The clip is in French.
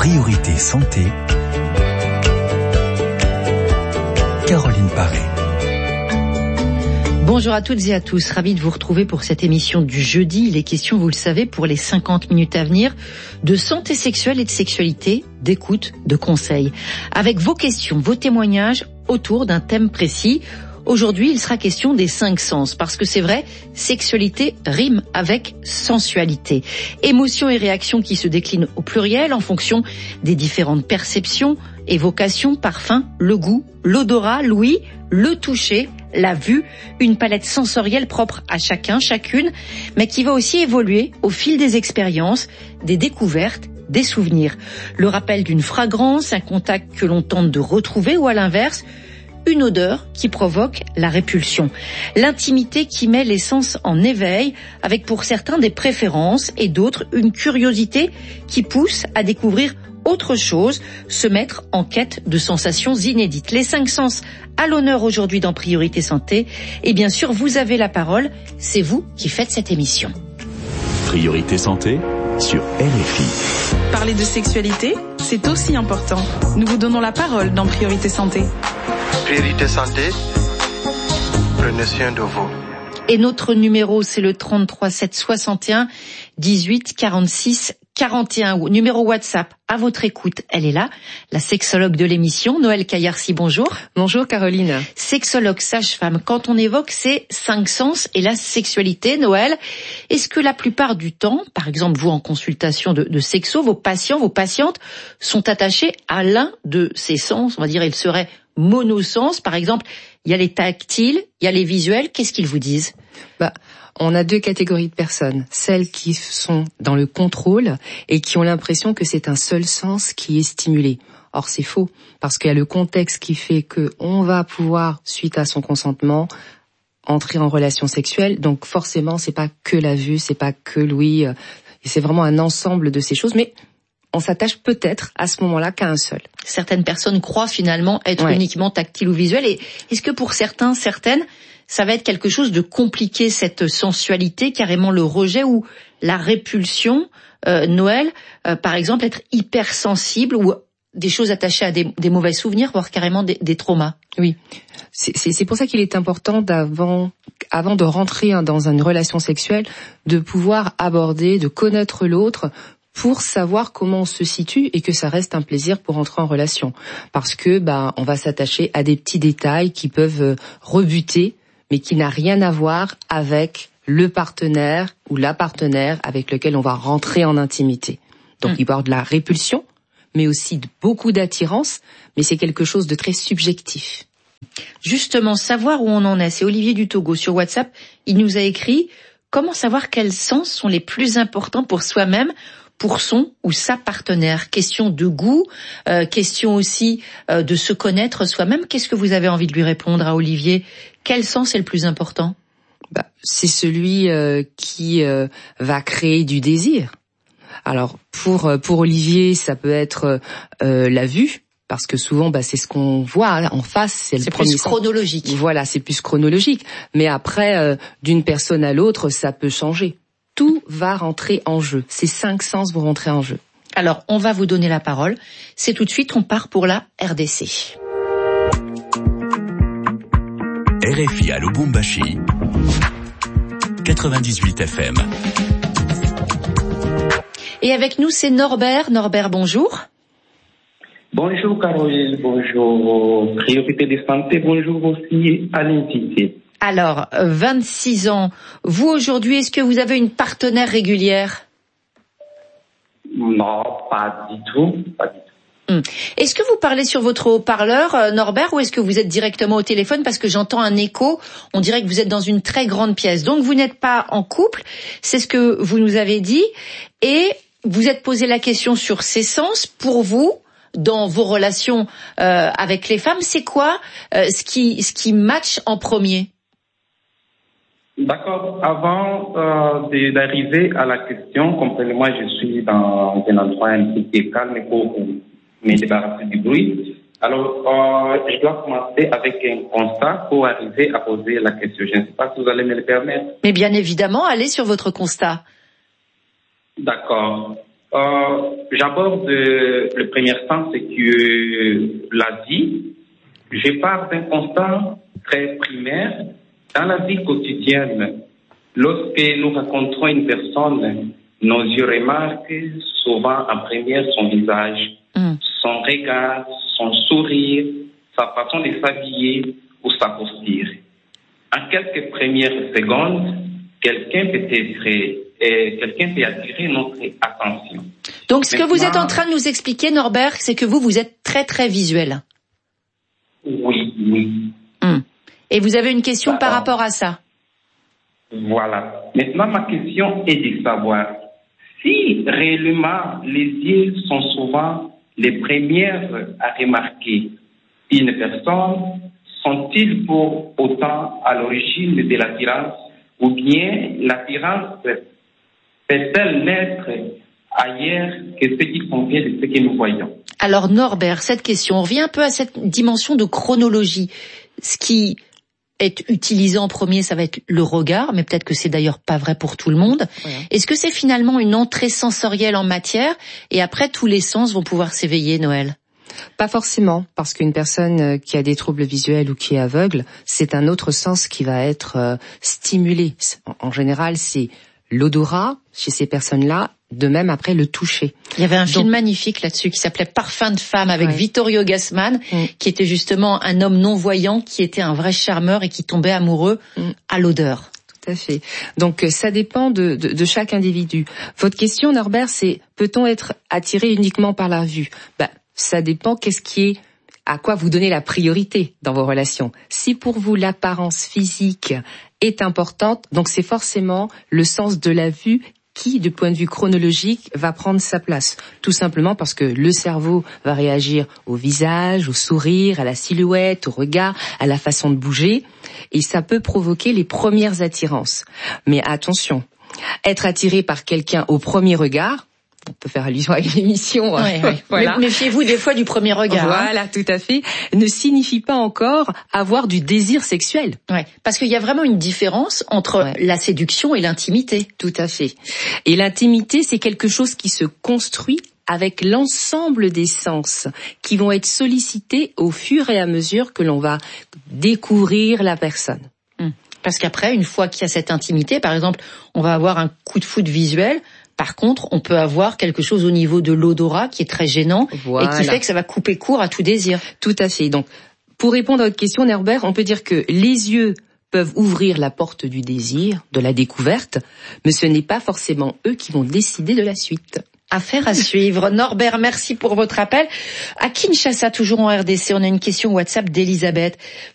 Priorité Santé, Caroline Paré. Bonjour à toutes et à tous, ravi de vous retrouver pour cette émission du jeudi. Il est question, vous le savez, pour les 50 minutes à venir, de santé sexuelle et de sexualité, d'écoute, de conseils. Avec vos questions, vos témoignages autour d'un thème précis. Aujourd'hui, il sera question des 5 sens, parce que c'est vrai, sexualité rime avec sensualité. Émotions et réactions qui se déclinent au pluriel en fonction des différentes perceptions, évocations, parfums, le goût, l'odorat, l'ouïe, le toucher, la vue, une palette sensorielle propre à chacun, chacune, mais qui va aussi évoluer au fil des expériences, des découvertes, des souvenirs. Le rappel d'une fragrance, un contact que l'on tente de retrouver ou à l'inverse, une odeur qui provoque la répulsion. L'intimité qui met les sens en éveil, avec pour certains des préférences et d'autres une curiosité qui pousse à découvrir autre chose, se mettre en quête de sensations inédites. Les 5 sens à l'honneur aujourd'hui dans Priorité Santé. Et bien sûr, vous avez la parole, c'est vous qui faites cette émission. Priorité Santé sur RFI. Parler de sexualité, c'est aussi important. Nous vous donnons la parole dans Priorité Santé. Priorité Santé, prenez soin de vous. Et notre numéro, c'est le 33 7 61 18 46 41. Numéro WhatsApp, à votre écoute, elle est là, la sexologue de l'émission, Noël Caillarcy, bonjour. Bonjour Caroline. Sexologue, sage-femme, quand on évoque ces 5 sens et la sexualité, Noël, est-ce que la plupart du temps, par exemple vous en consultation de sexo, vos patients, vos patientes sont attachés à l'un de ces sens, on va dire, ils seraient monosens, par exemple, il y a les tactiles, il y a les visuels, qu'est-ce qu'ils vous disent ? On a 2 catégories de personnes. Celles qui sont dans le contrôle et qui ont l'impression que c'est un seul sens qui est stimulé. Or, c'est faux, parce qu'il y a le contexte qui fait qu'on va pouvoir, suite à son consentement, entrer en relation sexuelle. Donc, forcément, c'est pas que la vue, c'est pas que l'ouïe, c'est vraiment un ensemble de ces choses. Mais on s'attache peut-être à ce moment-là qu'à un seul. Certaines personnes croient finalement être uniquement tactile ou visuel. Et est-ce que pour certaines, ça va être quelque chose de compliqué, cette sensualité, carrément le rejet ou la répulsion, Noël, par exemple, être hypersensible ou des choses attachées à des mauvais souvenirs, voire carrément des traumas. Oui, c'est pour ça qu'il est important avant de rentrer dans une relation sexuelle, de pouvoir aborder, de connaître l'autre, pour savoir comment on se situe et que ça reste un plaisir pour entrer en relation. Parce que on va s'attacher à des petits détails qui peuvent rebuter, mais qui n'a rien à voir avec le partenaire ou la partenaire avec lequel on va rentrer en intimité. Donc il peut y avoir de la répulsion, mais aussi beaucoup d'attirance, mais c'est quelque chose de très subjectif. Justement, savoir où on en est, c'est Olivier du Togo sur WhatsApp, il nous a écrit « Comment savoir quels sens sont les plus importants pour soi-même ?» pour son ou sa partenaire. Question de goût, question aussi de se connaître soi-même. Qu'est-ce que vous avez envie de lui répondre à Olivier ? Quel sens est le plus important ? C'est celui qui va créer du désir. Alors pour Olivier, ça peut être la vue, parce que souvent c'est ce qu'on voit en face, c'est le premier. C'est plus chronologique. Voilà, c'est plus chronologique. Mais après, d'une personne à l'autre, ça peut changer. Tout va rentrer en jeu. Ces 5 sens vont rentrer en jeu. Alors, on va vous donner la parole. C'est tout de suite, on part pour la RDC. RFI à Lubumbashi, 98 FM. Et avec nous, c'est Norbert. Norbert, bonjour. Bonjour Caroline, bonjour Priorité de Santé, bonjour aussi à l'invité. Alors, 26 ans. Vous, aujourd'hui, est-ce que vous avez une partenaire régulière ? Non, pas du tout. Est-ce que vous parlez sur votre haut-parleur, Norbert, ou est-ce que vous êtes directement au téléphone ? Parce que j'entends un écho, on dirait que vous êtes dans une très grande pièce. Donc, vous n'êtes pas en couple, c'est ce que vous nous avez dit. Et vous êtes posé la question sur ces sens. Pour vous, dans vos relations avec les femmes, c'est quoi ce qui match en premier ? D'accord. Avant d'arriver à la question, comprenez-moi, je suis dans un endroit un peu calme pour me débarrasser du bruit. Alors, je dois commencer avec un constat pour arriver à poser la question. Je ne sais pas si vous allez me le permettre. Mais bien évidemment, allez sur votre constat. D'accord. J'aborde le premier sens, c'est que l'Asie, je pars d'un constat très primaire. Dans la vie quotidienne, lorsque nous rencontrons une personne, nos yeux remarquent souvent en première son visage, son regard, son sourire, sa façon de s'habiller ou sa posture. En quelques premières secondes, quelqu'un peut attirer notre attention. Donc, ce que vous êtes en train de nous expliquer, Norbert, c'est que vous êtes très, très visuel. Oui. Et vous avez une question par rapport à ça? Voilà. Maintenant, ma question est de savoir si réellement les yeux sont souvent les premières à remarquer une personne, sont-ils pour autant à l'origine de l'attirance ou bien l'attirance peut-elle naître ailleurs que ce qui convient de ce que nous voyons? Alors Norbert, cette question, on revient un peu à cette dimension de chronologie. Ce qui est utilisé en premier, ça va être le regard, mais peut-être que c'est d'ailleurs pas vrai pour tout le monde. Ouais. Est-ce que c'est finalement une entrée sensorielle en matière et après tous les sens vont pouvoir s'éveiller, Noël? Pas forcément, parce qu'une personne qui a des troubles visuels ou qui est aveugle, c'est un autre sens qui va être stimulé. En général, c'est l'odorat chez ces personnes-là, de même après le toucher. Il y avait un film magnifique là-dessus qui s'appelait Parfum de femme avec Vittorio Gassman, qui était justement un homme non-voyant qui était un vrai charmeur et qui tombait amoureux à l'odeur. Tout à fait. Donc ça dépend de chaque individu. Votre question, Norbert, c'est peut-on être attiré uniquement par la vue? Ça dépend à quoi vous donnez la priorité dans vos relations. Si pour vous l'apparence physique est importante, donc c'est forcément le sens de la vue qui, du point de vue chronologique, va prendre sa place. Tout simplement parce que le cerveau va réagir au visage, au sourire, à la silhouette, au regard, à la façon de bouger, et ça peut provoquer les premières attirances. Mais attention, être attiré par quelqu'un au premier regard, on peut faire allusion à une émission. Voilà. Méfiez-vous des fois du premier regard. Voilà, tout à fait. Ne signifie pas encore avoir du désir sexuel. Ouais, parce qu'il y a vraiment une différence entre la séduction et l'intimité. Tout à fait. Et l'intimité, c'est quelque chose qui se construit avec l'ensemble des sens qui vont être sollicités au fur et à mesure que l'on va découvrir la personne. Parce qu'après, une fois qu'il y a cette intimité, par exemple, on va avoir un coup de foudre visuel. Par contre, on peut avoir quelque chose au niveau de l'odorat qui est très gênant et qui fait que ça va couper court à tout désir. Tout à fait. Donc, pour répondre à votre question, Norbert, on peut dire que les yeux peuvent ouvrir la porte du désir, de la découverte, mais ce n'est pas forcément eux qui vont décider de la suite. Affaire à suivre. Norbert, merci pour votre appel. À Kinshasa, toujours en RDC, on a une question WhatsApp d'Elisabeth.